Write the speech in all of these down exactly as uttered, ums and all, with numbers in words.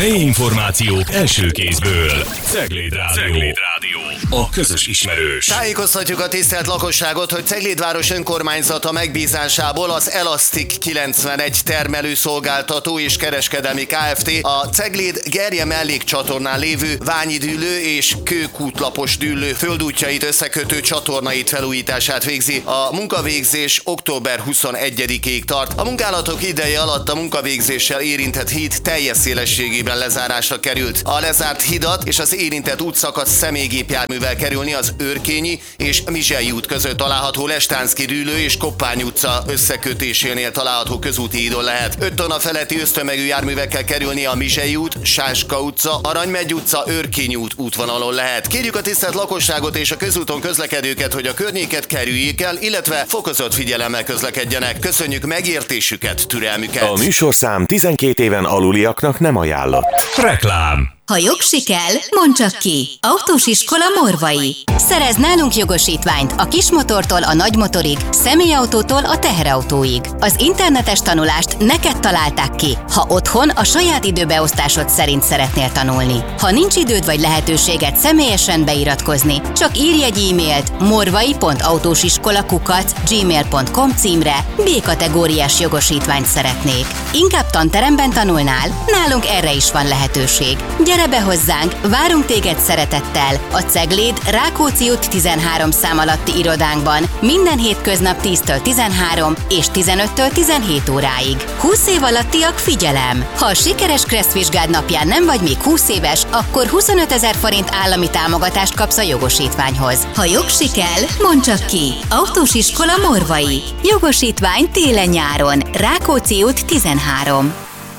Helyi információk első kézből. Cegléd Rádió. Cegléd Rádió. A közös ismerős. Tájékoztatjuk a tisztelt lakosságot, hogy Ceglédváros önkormányzata megbízásából az Elasztik kilencvenegy termelőszolgáltató és kereskedelmi Kft. A Cegléd Gerje mellékcsatornán lévő Ványi dűlő és Kőkútlapos dűlő földútjait összekötő csatornait felújítását végzi. A munkavégzés október huszonegyedikéig tart. A munkálatok ideje alatt a munkavégzéssel érintett híd teljes szélességében lezárásra került. A lezárt hidat és az érintett útszakasz személygépjárművel kerülni az Őrkényi és Mizsei út között található Lestánszky dűlő és Koppány utca összekötésénél található közúti hídon lehet. öt tonna feletti ösztömegű járművekkel kerülni a Mizsei út, Sáska utca, Aranymegy utca, Őrkényi út útvonalon lehet. Kérjük a tisztelt lakosságot és a közúton közlekedőket, hogy a környéket kerüljék el, illetve fokozott figyelemmel közlekedjenek. Köszönjük megértésüket, türelmüket. A műsorszám tizenkét éven aluliaknak nem ajánlott. Reklám. Ha jogsi kell, mondd csak ki. Autós iskola Morvai. Szerez nálunk jogosítványt a kismotortól a nagymotorig, személyautótól a teherautóig. Az internetes tanulást neked találták ki, ha otthon a saját időbeosztásod szerint szeretnél tanulni. Ha nincs időd vagy lehetőséged személyesen beiratkozni, csak írj egy e-mailt morvai pont autósiskola kukac gmail pont com címre, B-kategóriás jogosítványt szeretnék. Inkább tanteremben tanulnál? Nálunk erre is van lehetőség. Gyere be hozzánk, várunk téged szeretettel a Cegléd Rákóczi út tizenhárom szám alatti irodánkban minden hétköznap tíztől tizenhárom és tizenöttől tizenhét óráig. húsz év alattiak figyelem! Ha a sikeres kresszvizsgád napján nem vagy még húsz éves, akkor huszonötezer forint állami támogatást kapsz a jogosítványhoz. Ha jogsi kell, mondd csak ki! Autós iskola Morvai. Jogosítvány télen-nyáron. Rákóczi út tizenhárom.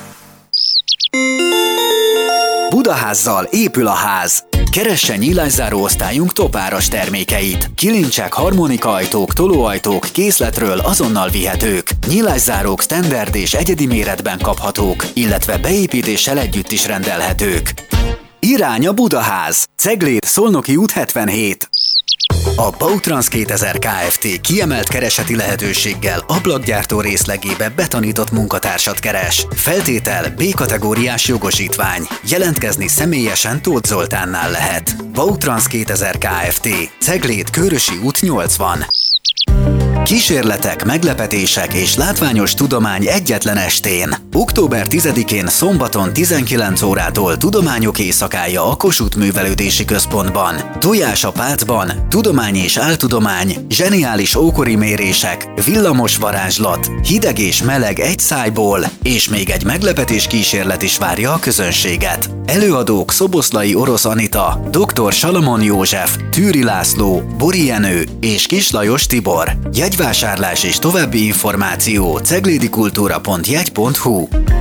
Budaházzal épül a ház. Keressen nyílászáró osztályunk topáras termékeit. Kilincsek, harmonikaajtók, tolóajtók készletről azonnal vihetők. Nyílászárók standard és egyedi méretben kaphatók, illetve beépítéssel együtt is rendelhetők. Irány a Budaház. Cegléd, Szolnoki út hetvenhét. A Bautrans kétezer Kft. Kiemelt kereseti lehetőséggel ablakgyártó részlegébe betanított munkatársat keres. Feltétel B-kategóriás jogosítvány. Jelentkezni személyesen Tóth Zoltánnál lehet. Bautrans kétezer Kft. Cegléd, Kőrösi út nyolcvan. Kísérletek, meglepetések és látványos tudomány egyetlen estén. október tizedikén szombaton tizenkilenc órától tudományok éjszakája a Kossuth Művelődési Központban. Tojás a Pácban, tudomány és áltudomány, zseniális ókori mérések, villamos varázslat, hideg és meleg egy szájból, és még egy meglepetés kísérlet is várja a közönséget. Előadók Szoboszlai Orosz Anita, dr. Salamon József, Tűri László, Bori Jenő és Kis Lajos Tibor. Jegyvásárlás és további információ ceglédikultúra pont jegy pont hu.